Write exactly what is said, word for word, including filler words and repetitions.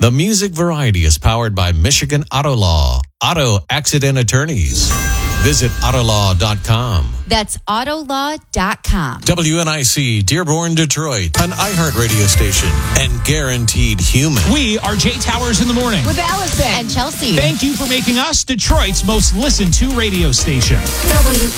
The Music Variety is powered by Michigan Auto Law, Auto Accident Attorneys. Visit autolaw dot com. That's autolaw dot com. W N I C, Dearborn, Detroit, an iHeart radio station and guaranteed human. We are Jay Towers in the morning With Allison and Chelsea. Thank you for making us Detroit's most listened to radio station. W